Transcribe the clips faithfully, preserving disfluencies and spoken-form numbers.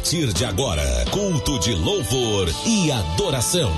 partir de agora, culto de louvor e adoração.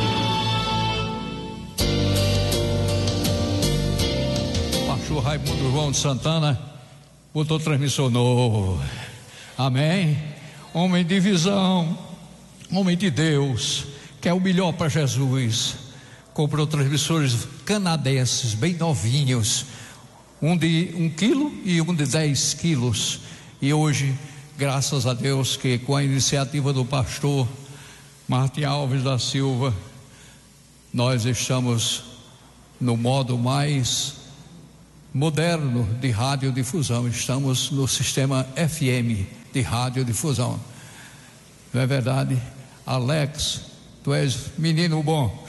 Pastor Raimundo João de Santana botou transmissor novo. Amém. Homem de visão, homem de Deus, quer o melhor para Jesus. Comprou transmissores canadenses bem novinhos, um de um quilo e um de dez quilos. E hoje, graças a Deus, que com a iniciativa do pastor Martim Alves da Silva, nós estamos no modo mais moderno de radiodifusão. Estamos no sistema F M de radiodifusão. Não é verdade? Alex, tu és menino bom.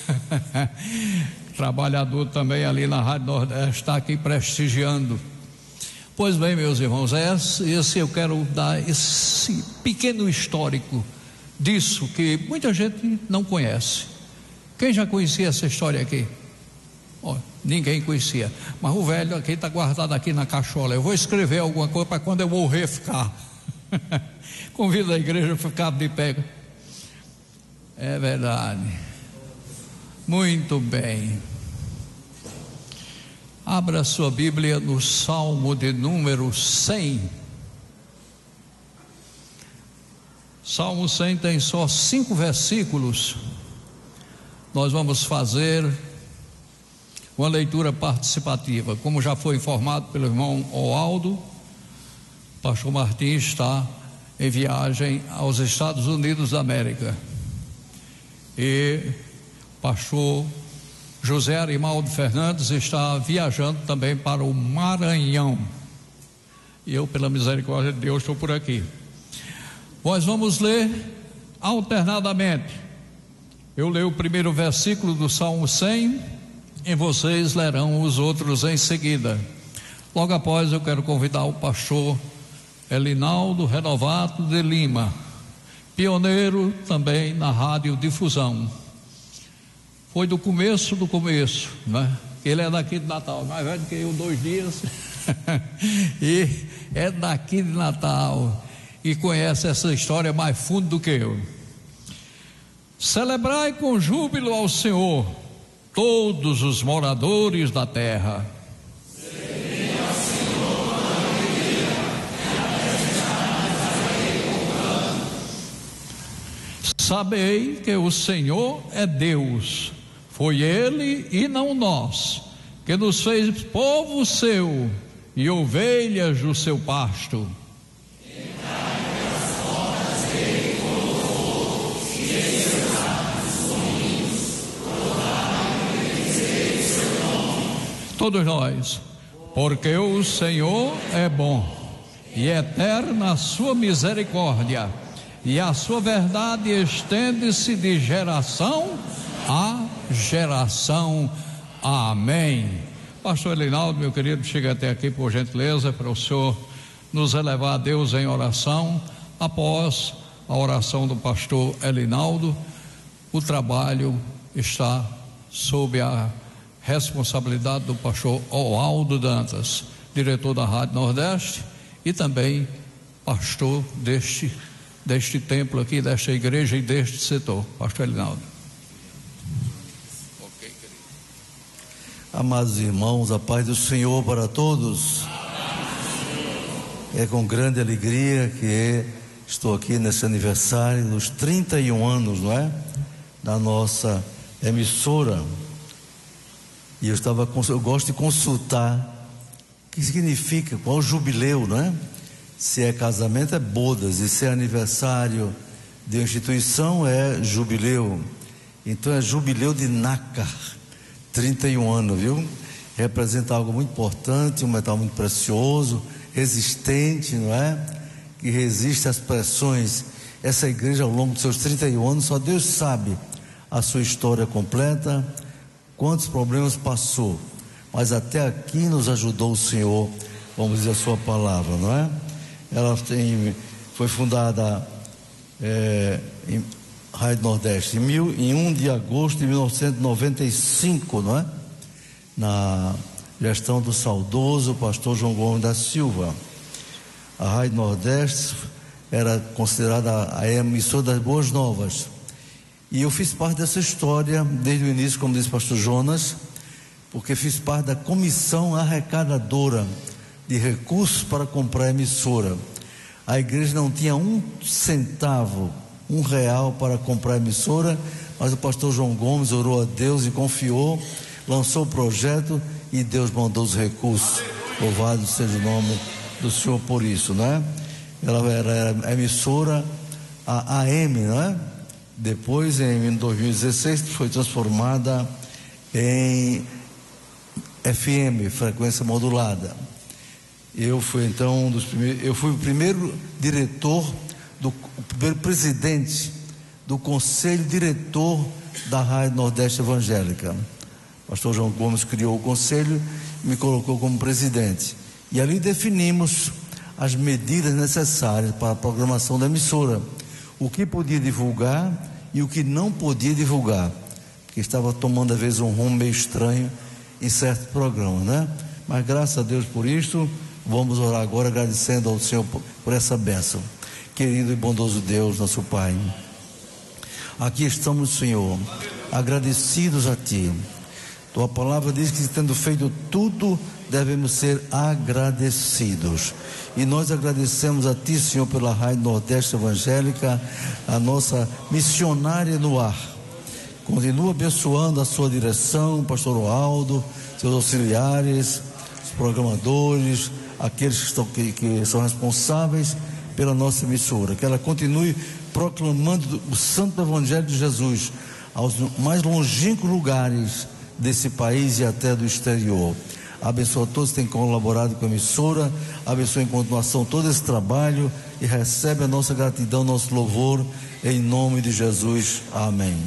Trabalhador também ali na Rádio Nordeste, está aqui prestigiando. Pois bem, meus irmãos, esse, esse eu quero dar esse pequeno histórico disso que muita gente não conhece. Quem já conhecia essa história aqui? Oh, ninguém conhecia, mas o velho aqui está guardado aqui na cachola. Eu vou escrever alguma coisa para quando eu morrer ficar. Convido a igreja a ficar de pé. É verdade. Muito bem. Abra sua Bíblia no Salmo de número cem. Salmo cem tem só cinco versículos. Nós vamos fazer uma leitura participativa. Como já foi informado pelo irmão Oaldo, o pastor Martim está em viagem aos Estados Unidos da América. E o pastor José Arimaldo Fernandes está viajando também para o Maranhão. E eu, pela misericórdia de Deus, estou por aqui. Nós vamos ler alternadamente. Eu leio o primeiro versículo do Salmo cem e vocês lerão os outros em seguida. Logo após, eu quero convidar o pastor Elinaldo Renovato de Lima, pioneiro também na radiodifusão. Foi do começo do começo, né? Ele é daqui de Natal, mais velho que eu, dois dias, e é daqui de Natal, e conhece essa história mais fundo do que eu. Celebrai com júbilo ao Senhor, todos os moradores da terra. Sabei que o Senhor é Deus. Foi Ele e não nós que nos fez povo seu e ovelhas do seu pasto. Todos nós, porque o Senhor é bom e eterna a sua misericórdia, e a sua verdade estende-se de geração a geração. Amém. Pastor Elinaldo, meu querido, chega até aqui por gentileza, para o senhor nos elevar a Deus em oração. Após a oração do pastor Elinaldo, o trabalho está sob a responsabilidade do pastor Oaldo Dantas, diretor da Rádio Nordeste e também pastor deste deste templo aqui, desta igreja e deste setor. Pastor Elinaldo. Ok, querido. Amados irmãos, a paz do Senhor para todos. É com grande alegria que estou aqui nesse aniversário dos trinta e um anos, não é? Da nossa emissora. E eu estava, eu gosto de consultar o que significa, qual o jubileu, não é? Se é casamento é bodas, e se é aniversário de instituição é jubileu. Então é jubileu de nácar, trinta e um anos, viu? Representa algo muito importante, um metal muito precioso, resistente, não é? Que resiste às pressões. Essa igreja, ao longo dos seus trinta e um anos, só Deus sabe a sua história completa, quantos problemas passou, mas até aqui nos ajudou o Senhor, vamos dizer a sua palavra, não é? Ela tem, foi fundada é, em Rádio Nordeste em, mil, em primeiro de agosto de mil novecentos e noventa e cinco, não é? Na gestão do saudoso pastor João Gomes da Silva. A Rádio Nordeste era considerada a emissora das Boas Novas. E eu fiz parte dessa história desde o início, como disse o pastor Jonas, porque fiz parte da comissão arrecadadora de recursos para comprar a emissora. A igreja não tinha um centavo, um real para comprar a emissora, mas o pastor João Gomes orou a Deus e confiou, lançou o projeto e Deus mandou os recursos. Louvado seja o nome do Senhor por isso, né? Ela era a emissora a AM, né? Depois, em dois mil e dezesseis, foi transformada em F M, frequência modulada. Eu fui então um dos primeiros, eu fui o primeiro diretor, do, o primeiro presidente do conselho diretor da Rádio Nordeste Evangélica. O pastor João Gomes criou o conselho e me colocou como presidente. E ali definimos as medidas necessárias para a programação da emissora, o que podia divulgar e o que não podia divulgar, porque estava tomando às vezes um rumo meio estranho em certo programa, né? Mas graças a Deus por isto, vamos orar agora agradecendo ao Senhor por, por essa bênção. Querido e bondoso Deus, nosso Pai, aqui estamos, Senhor, agradecidos a Ti. Tua palavra diz que, tendo feito tudo, devemos ser agradecidos. E nós agradecemos a Ti, Senhor, pela Rádio Nordeste Evangélica, a nossa missionária no ar. Continua abençoando a sua direção, pastor Aldo, seus auxiliares, os programadores, aqueles que, estão, que, que são responsáveis pela nossa emissora. Que ela continue proclamando o santo evangelho de Jesus aos mais longínquos lugares desse país e até do exterior. Abençoa todos que têm colaborado com a emissora, abençoa em continuação todo esse trabalho e recebe a nossa gratidão, nosso louvor, em nome de Jesus. Amém.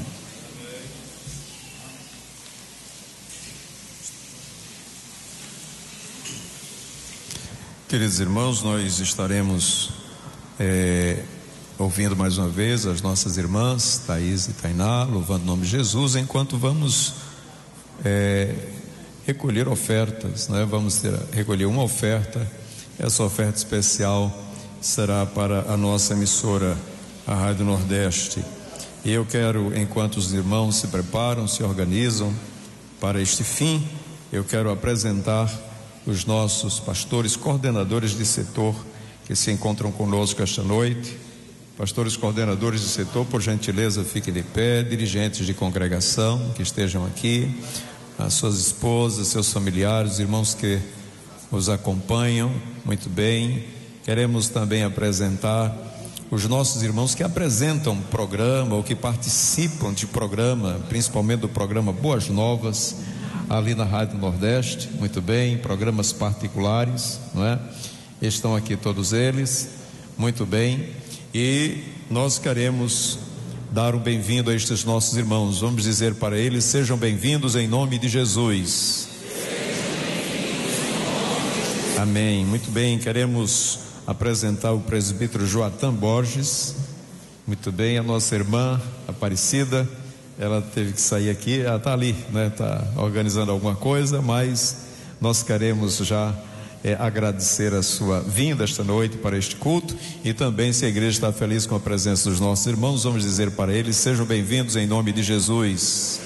Queridos irmãos, nós estaremos é, ouvindo mais uma vez as nossas irmãs Thaís e Tainá, louvando o nome de Jesus, enquanto vamos é, recolher ofertas, né? Vamos ter, recolher uma oferta. Essa oferta especial será para a nossa emissora, a Rádio Nordeste. E eu quero, enquanto os irmãos se preparam, se organizam para este fim, eu quero apresentar os nossos pastores coordenadores de setor que se encontram conosco esta noite. Pastores coordenadores de setor, por gentileza, fiquem de pé. Dirigentes de congregação que estejam aqui, as suas esposas, seus familiares, irmãos que os acompanham, muito bem. Queremos também apresentar os nossos irmãos que apresentam programa ou que participam de programa, principalmente do programa Boas Novas, ali na Rádio Nordeste, muito bem, programas particulares, não é? Estão aqui todos eles, muito bem, e nós queremos dar um bem-vindo a estes nossos irmãos. Vamos dizer para eles: sejam bem-vindos em nome de Jesus. Amém, muito bem. Queremos apresentar o presbítero Joatan Borges, muito bem, a nossa irmã Aparecida. Ela teve que sair aqui, ela está ali, né? Está organizando alguma coisa, mas nós queremos já é, agradecer a sua vinda esta noite para este culto. E também, se a igreja está feliz com a presença dos nossos irmãos, vamos dizer para eles: sejam bem-vindos em nome de Jesus.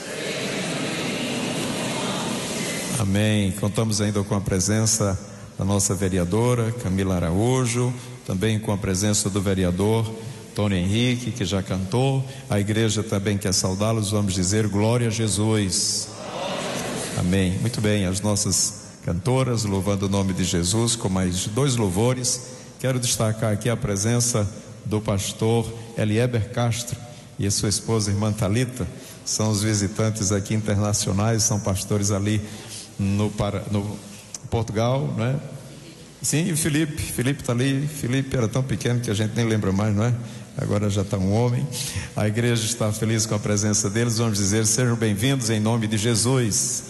Amém. Contamos ainda com a presença da nossa vereadora Camila Araújo, também com a presença do vereador Tony Henrique, que já cantou. A igreja também quer saudá-los. Vamos dizer: glória a Jesus. Amém. Muito bem, as nossas cantoras louvando o nome de Jesus com mais dois louvores. Quero destacar aqui a presença do pastor Elieber Castro e a sua esposa, irmã Thalita. São os visitantes aqui internacionais, são pastores ali no, no Portugal, não é? Sim, e o Felipe, Felipe está ali. Felipe era tão pequeno que a gente nem lembra mais, não é? Agora já está um homem. A igreja está feliz com a presença deles. Vamos dizer: sejam bem-vindos em nome de Jesus.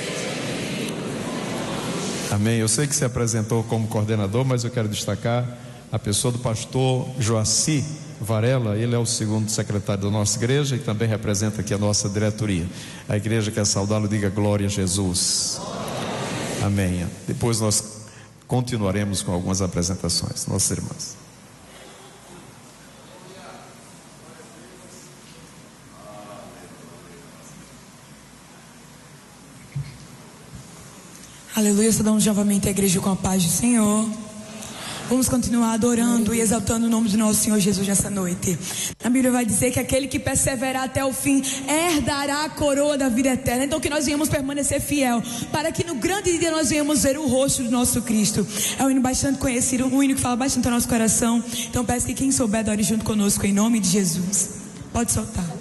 Amém. Eu sei que se apresentou como coordenador, mas eu quero destacar a pessoa do pastor Joaci Varela. Ele é o segundo secretário da nossa igreja e também representa aqui a nossa diretoria. A igreja quer saudá-lo. Diga: glória a Jesus. Amém. Depois nós continuaremos com algumas apresentações. Nossas irmãs. Aleluia, saudamos novamente a igreja com a paz do Senhor. Vamos continuar adorando e exaltando o nome do nosso Senhor Jesus nessa noite. A Bíblia vai dizer que aquele que perseverar até o fim herdará a coroa da vida eterna. Então que nós venhamos permanecer fiel, para que no grande dia nós venhamos ver o rosto do nosso Cristo. É um hino bastante conhecido, um hino que fala bastante ao nosso coração. Então peço que quem souber adore junto conosco em nome de Jesus. Pode soltar.